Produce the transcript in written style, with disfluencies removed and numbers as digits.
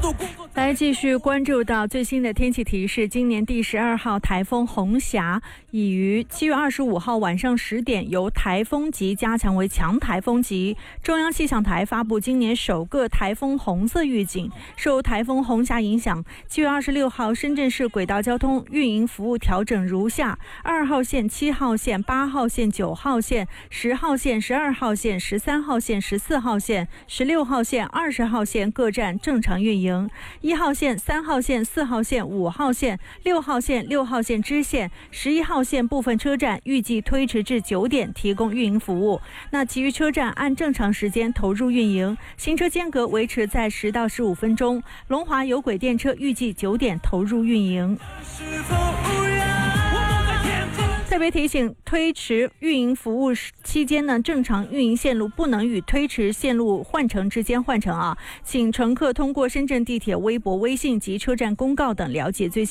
来继续关注到最新的天气提示，今年第12号台风红霞已于7月25号晚上10点由台风级加强为强台风级。中央气象台发布今年首个台风红色预警。受台风红霞影响，7月26号深圳市轨道交通运营服务调整如下：2号线、7号线、8号线、9号线、10号线、12号线、13号线、14号线、16号线、20号线各站正常运营。1号线、3号线、4号线、5号线、6号线、6号线支线、11号线部分车站预计推迟至9点提供运营服务，那其余车站按正常时间投入运营，行车间隔维持在10到15分钟。龙华有轨电车预计9点投入运营。特别提醒，推迟运营服务期间呢，正常运营线路不能与推迟线路换乘之间换乘啊，请乘客通过深圳地铁微博、微信及车站公告等了解最新